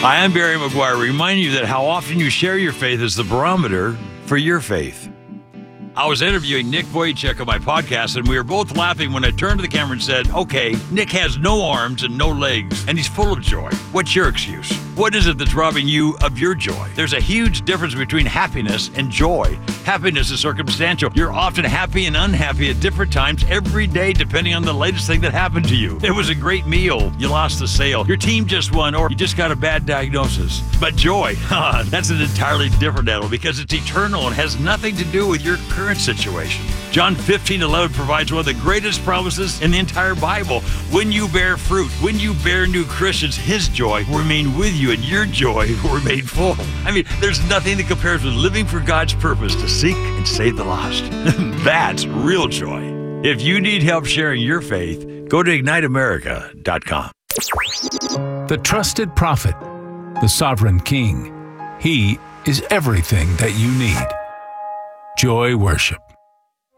Hi, I'm Barry McGuire, reminding you that how often you share your faith is the barometer for your faith. I was interviewing Nick Vujicic on my podcast, and we were both laughing when I turned to the camera and said, okay, Nick has no arms and no legs, and he's full of joy. What's your excuse? What is it that's robbing you of your joy? There's a huge difference between happiness and joy. Happiness is circumstantial. You're often happy and unhappy at different times every day, depending on the latest thing that happened to you. It was a great meal. You lost the sale. Your team just won, or you just got a bad diagnosis. But joy, that's an entirely different animal because it's eternal and has nothing to do with your current situation. John 15:11 provides one of the greatest promises in the entire Bible. When you bear fruit, when you bear new Christians, His joy will remain with you and your joy will remain full. I mean, there's nothing that compares with living for God's purpose to seek and save the lost. That's real joy. If you need help sharing your faith, go to IgniteAmerica.com. The trusted prophet, the sovereign king. He is everything that you need. Joy Worship.